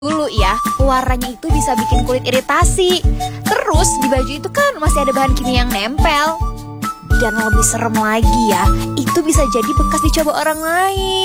Dulu ya, warnanya itu bisa bikin kulit iritasi. Terus di baju itu kan masih ada bahan kimia yang nempel. Dan lebih serem lagi ya, itu bisa jadi bekas dicoba orang lain.